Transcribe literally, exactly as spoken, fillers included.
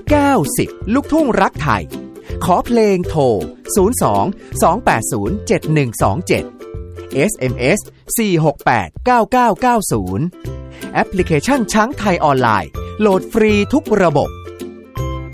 เก้าสิบลูกทุ่งรักไทยขอเพลงโทรศูนย์ สอง สอง แปด ศูนย์ เจ็ด หนึ่ง สอง เจ็ด เอส เอ็ม เอส สี่ หก แปด เก้า เก้า เก้า ศูนย์แอปพลิเคชันช้างไทยออนไลน์โหลดฟรีทุกระบบ